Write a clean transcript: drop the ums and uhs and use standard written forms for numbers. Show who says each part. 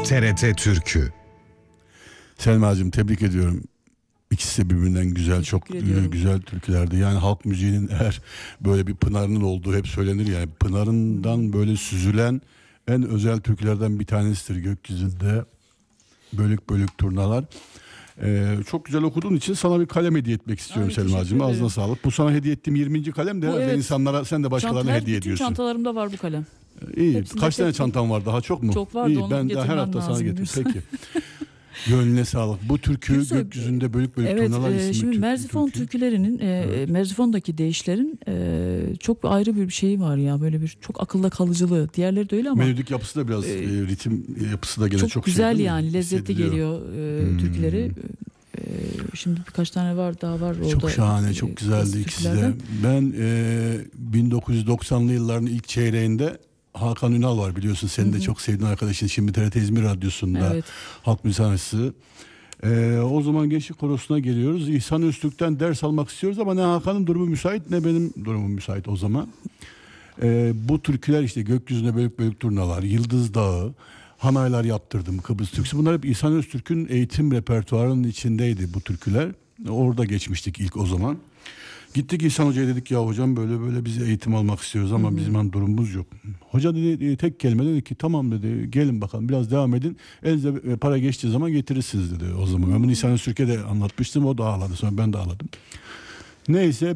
Speaker 1: TRT Türkü.
Speaker 2: Selma'cığım tebrik ediyorum. İkisi de birbirinden güzel, çok güzel türkülerdi. Yani halk müziğinin eğer böyle bir pınarının olduğu hep söylenir yani. Pınarından böyle süzülen en özel türkülerden bir tanesidir gökyüzünde. Bölük bölük turnalar. Çok güzel okuduğun için sana bir kalem hediye etmek istiyorum Selma'cığım. Ağzına sağlık. Bu sana hediye ettiğim 20. kalem de herhalde insanlara, sen de başkalarına hediye ediyorsun.
Speaker 3: Bütün çantalarımda var bu kalem.
Speaker 2: İyi.
Speaker 3: Hepsinde
Speaker 2: Kaç tane çantan var? Daha çok mu?
Speaker 3: Çok vardı.
Speaker 2: İyi.
Speaker 3: Onu
Speaker 2: Ben de her hafta sana getir. Peki. Gönlüne sağlık. Bu türkü gökyüzünde bölük bölük turnalar isimli.
Speaker 3: Şimdi Merzifon türkülerinin, Merzifon'daki deyişlerin çok ayrı bir şeyi var ya. Böyle bir çok akılda kalıcılığı. Diğerleri de öyle ama.
Speaker 2: Melodik yapısı da biraz, ritim yapısı da gene çok
Speaker 3: güzel
Speaker 2: şey,
Speaker 3: yani. Lezzetli geliyor türküleri. Şimdi birkaç tane daha var orada.
Speaker 2: Çok şahane, çok güzeldi ikisi de. Ben 1990'lı yılların ilk çeyreğinde Hakan Ünal var biliyorsun. Senin de çok sevdiğin arkadaşın. Şimdi TRT İzmir Radyosu'nda halk müziği sanatçısı. O zaman Gençlik Korosu'na geliyoruz. İhsan Öztürk'ten ders almak istiyoruz ama ne Hakan'ın durumu müsait ne benim durumum müsait o zaman. Bu türküler işte gökyüzünde bölük bölük turnalar, Yıldız Dağı, Hanaylar yaptırdım, Kıbrıs Türküsü. Bunlar hep İhsan Öztürk'ün eğitim repertuarının içindeydi bu türküler. Orada geçmiştik ilk o zaman. Gittik İhsan Hoca'ya dedik ya hocam böyle böyle biz eğitim almak istiyoruz ama bizim durumumuz yok. Hoca dedi tek kelime dedi ki tamam dedi gelin bakalım biraz devam edin. Elinizde para geçtiği zaman getirirsiniz dedi o zaman. Ben bunu İhsan Öztürk'e de anlatmıştım, o da ağladı, sonra ben de ağladım. Neyse